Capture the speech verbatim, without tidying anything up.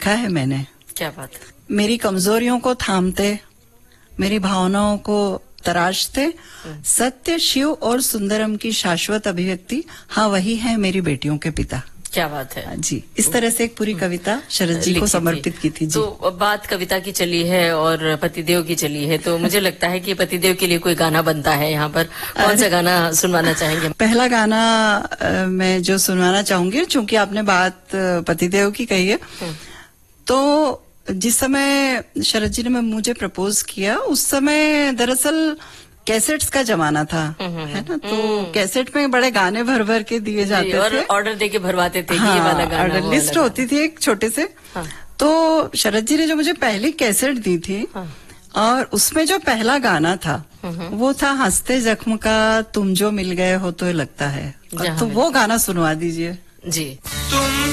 देखा है मैंने। क्या बात है। मेरी कमजोरियों को थामते, मेरी भावनाओं को तराशते, सत्य, शिव और सुंदरम की शाश्वत अभिव्यक्ति, हाँ वही है मेरी बेटियों के पिता। क्या बात है जी। इस तरह से एक पूरी कविता शरद जी को समर्पित की थी। जी। तो बात कविता की चली है और पतिदेव की चली है, तो मुझे लगता है कि पतिदेव के लिए कोई गाना बनता है यहाँ पर। कौन सा गाना सुनवाना चाहेंगे? पहला गाना मैं जो सुनवाना चाहूंगी, चूंकि आपने बात पतिदेव की कही है, तो जिस समय शरद जी ने मुझे प्रपोज किया उस समय दरअसल कैसेट्स का जमाना था, है ना, तो कैसेट में बड़े गाने भर भर के दिए जाते और थे, ऑर्डर दे के भरवाते थे। हाँ, ये वाला गाना, ऑर्डर लिस्ट होती थी एक छोटे से। हाँ। तो शरद जी ने जो मुझे पहली कैसेट दी थी, हाँ। और उसमें जो पहला गाना था वो था हंसते जख्म का तुम जो मिल गए हो तो लगता है, तो वो गाना सुनवा दीजिए जी। तुम